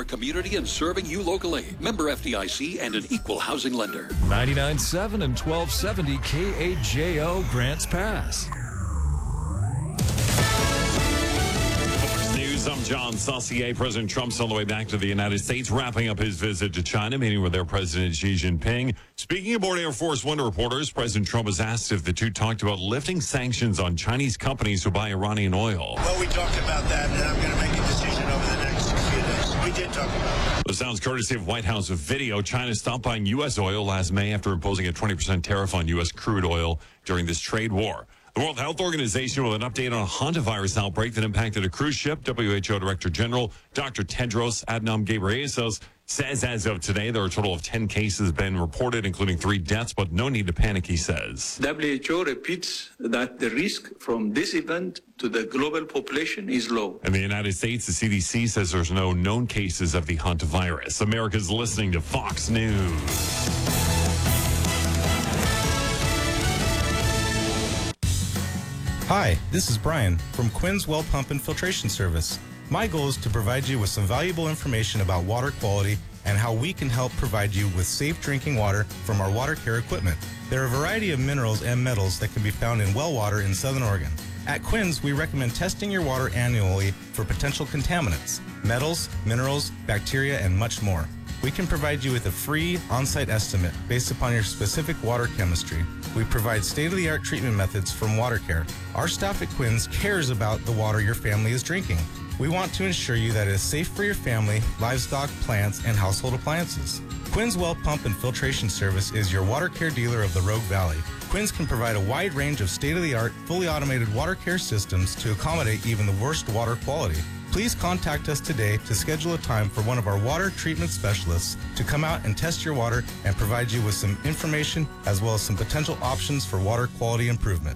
our community and serving you locally. Member FDIC and an equal housing lender. 99.7 and 1270 KAJO Grants Pass. I'm John Saucier. President Trump's on the way back to the United States, wrapping up his visit to China, meeting with their President Xi Jinping. Speaking aboard Air Force One to reporters, President Trump was asked if the two talked about lifting sanctions on Chinese companies who buy Iranian oil. Well, we talked about that, and I'm going to make a decision over the next few days. We did talk about it. The sounds courtesy of White House video. China stopped buying U.S. oil last May after imposing a 20% tariff on U.S. crude oil during this trade war. The World Health Organization with an update on a hantavirus outbreak that impacted a cruise ship. WHO Director General Dr. Tedros Adhanom Ghebreyesus says as of today there are a total of 10 cases been reported, including 3 deaths, but no need to panic, he says. WHO repeats that the risk from this event to the global population is low. In the United States, the CDC says there's no known cases of the hantavirus. America's listening to Fox News. Hi, this is Brian from Quinn's Well Pump and Filtration Service. My goal is to provide you with some valuable information about water quality and how we can help provide you with safe drinking water from our water care equipment. There are a variety of minerals and metals that can be found in well water in Southern Oregon. At Quinn's, we recommend testing your water annually for potential contaminants, metals, minerals, bacteria, and much more. We can provide you with a free on-site estimate based upon your specific water chemistry. We provide state-of-the-art treatment methods from water care. Our staff at Quinn's cares about the water your family is drinking. We want to ensure you that it is safe for your family, livestock, plants, and household appliances. Quinn's Well Pump and Filtration Service is your water care dealer of the Rogue Valley. Quinn's can provide a wide range of state-of-the-art, fully automated water care systems to accommodate even the worst water quality. Please contact us today to schedule a time for one of our water treatment specialists to come out and test your water and provide you with some information as well as some potential options for water quality improvement.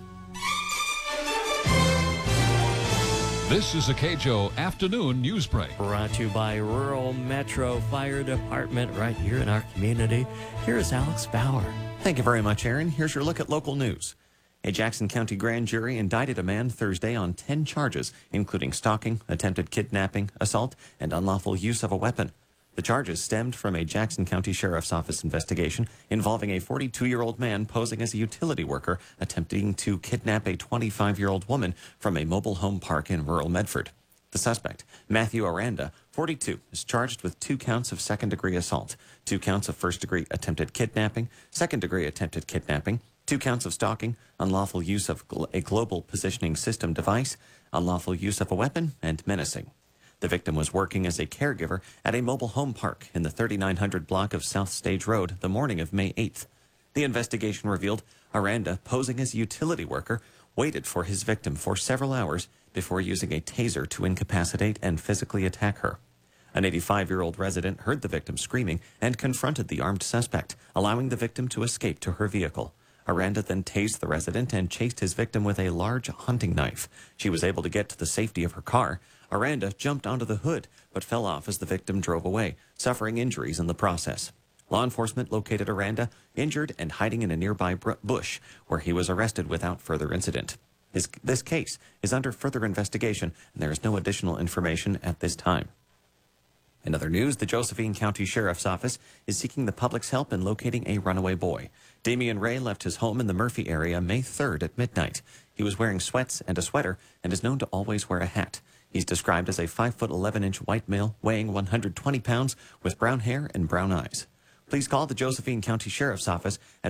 This is a KJO Afternoon News Break. Brought to you by Rural Metro Fire Department right here in our community. Here's Alex Bauer. Thank you very much, Aaron. Here's your look at local news. A Jackson County grand jury indicted a man Thursday on 10 charges, including stalking, attempted kidnapping, assault, and unlawful use of a weapon. The charges stemmed from a Jackson County Sheriff's Office investigation involving a 42-year-old man posing as a utility worker attempting to kidnap a 25-year-old woman from a mobile home park in rural Medford. The suspect, Matthew Aranda, 42, is charged with 2 counts of second-degree assault, 2 counts of first-degree attempted kidnapping, second-degree attempted kidnapping, 2 counts of stalking, unlawful use of a global positioning system device, unlawful use of a weapon, and menacing. The victim was working as a caregiver at a mobile home park in the 3900 block of South Stage Road the morning of May 8th. The investigation revealed Aranda, posing as a utility worker, waited for his victim for several hours before using a taser to incapacitate and physically attack her. An 85-year-old resident heard the victim screaming and confronted the armed suspect, allowing the victim to escape to her vehicle. Aranda then tased the resident and chased his victim with a large hunting knife. She was able to get to the safety of her car. Aranda jumped onto the hood, but fell off as the victim drove away, suffering injuries in the process. Law enforcement located Aranda, injured and hiding in a nearby bush, where he was arrested without further incident. This case is under further investigation, and there is no additional information at this time. In other news, the Josephine County Sheriff's Office is seeking the public's help in locating a runaway boy. Damian Ray left his home in the Murphy area May 3rd at midnight. He was wearing sweats and a sweater and is known to always wear a hat. He's described as a 5'11" white male weighing 120 pounds with brown hair and brown eyes. Please call the Josephine County Sheriff's Office at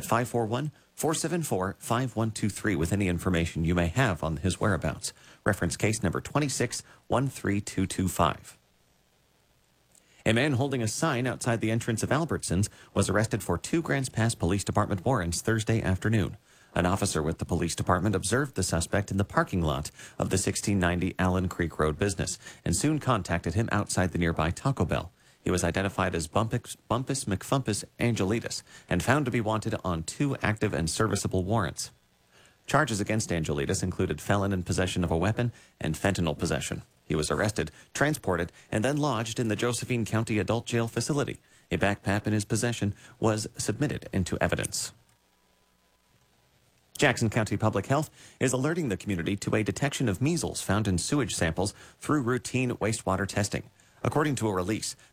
541-474-5123 with any information you may have on his whereabouts. Reference case number 2613225. A man holding a sign outside the entrance of Albertsons was arrested for 2 Grants Pass Police Department warrants Thursday afternoon. An officer with the police department observed the suspect in the parking lot of the 1690 Allen Creek Road business and soon contacted him outside the nearby Taco Bell. He was identified as Bumpus McFumpus Angelitas and found to be wanted on 2 active and serviceable warrants. Charges against Angelitas included felon in possession of a weapon and fentanyl possession. He was arrested, transported, and then lodged in the Josephine County Adult Jail facility. A backpack in his possession was submitted into evidence. Jackson County Public Health is alerting the community to a detection of measles found in sewage samples through routine wastewater testing. According to a release,